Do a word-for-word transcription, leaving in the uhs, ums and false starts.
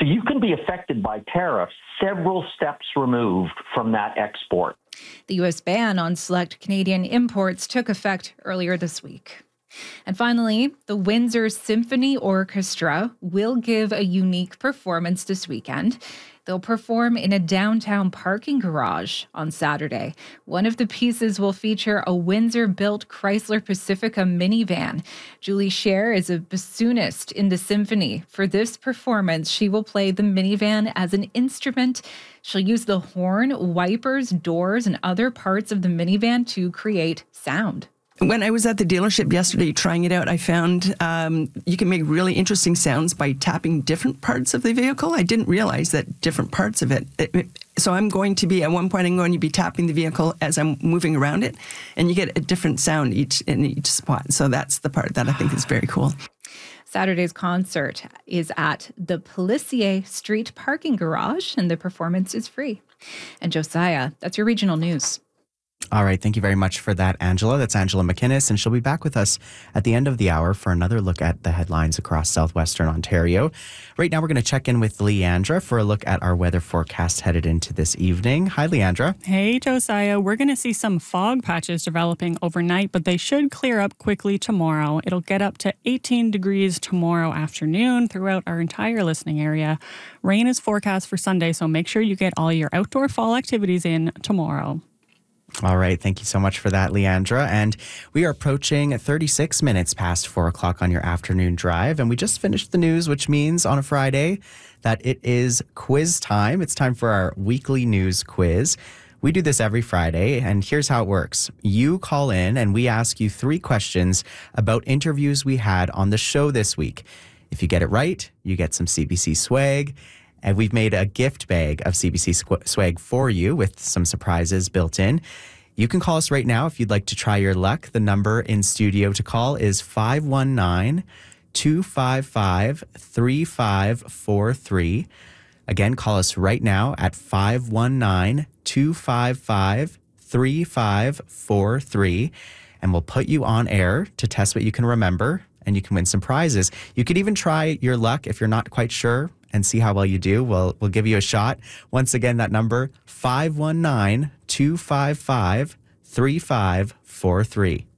So you can be affected by tariffs several steps removed from that export. The U S ban on select Canadian imports took effect earlier this week. And finally, the Windsor Symphony Orchestra will give a unique performance this weekend. They'll perform in a downtown parking garage on Saturday. One of the pieces will feature a Windsor-built Chrysler Pacifica minivan. Julie Scher is a bassoonist in the symphony. For this performance, she will play the minivan as an instrument. She'll use the horn, wipers, doors, and other parts of the minivan to create sound. When I was at the dealership yesterday trying it out, I found um, you can make really interesting sounds by tapping different parts of the vehicle. I didn't realize that different parts of it, it, it. So I'm going to be, at one point, I'm going to be tapping the vehicle as I'm moving around it, and you get a different sound each in each spot. So that's the part that I think is very cool. Saturday's concert is at the Pelissier Street Parking Garage, and the performance is free. And Josiah, that's your regional news. All right. Thank you very much for that, Angela. That's Angela McInnes, and she'll be back with us at the end of the hour for another look at the headlines across southwestern Ontario. Right now, we're going to check in with Leandra for a look at our weather forecast headed into this evening. Hi, Leandra. Hey, Josiah. We're going to see some fog patches developing overnight, but they should clear up quickly tomorrow. It'll get up to eighteen degrees tomorrow afternoon throughout our entire listening area. Rain is forecast for Sunday, so make sure you get all your outdoor fall activities in tomorrow. All right. Thank you so much for that, Leandra. And we are approaching thirty-six minutes past four o'clock on your afternoon drive. And we just finished the news, which means on a Friday that it is quiz time. It's time for our weekly news quiz. We do this every Friday, and here's how it works. You call in and we ask you three questions about interviews we had on the show this week. If you get it right, you get some C B C swag. And we've made a gift bag of C B C swag for you with some surprises built in. You can call us right now if you'd like to try your luck. The number in studio to call is five one nine, two five five, three five four three. Again, call us right now at five one nine, two five five, three five four three. And we'll put you on air to test what you can remember, and you can win some prizes. You could even try your luck if you're not quite sure and see how well you do. We'll, we'll give you a shot. Once again, that number, five one nine, two five five, three five four three.